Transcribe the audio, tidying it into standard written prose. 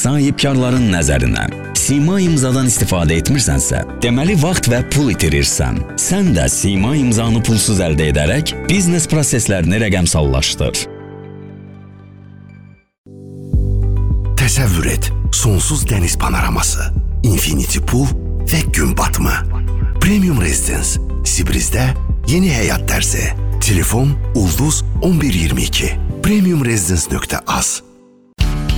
sahibkarların nəzərinə. Sima imzadan istifadə etmirsənsə, deməli vaxt və pul itirirsən. Sən də Sima imzanı pulsuz əldə edərək biznes proseslərini rəqəmsallaşdır. Təsəvvür et, sonsuz dəniz panoraması, infinity pool və gün batımı. Premium Residence, Sibriz'də yeni həyat dərsi. Telefon Ulduz 1122. premiumresidence.az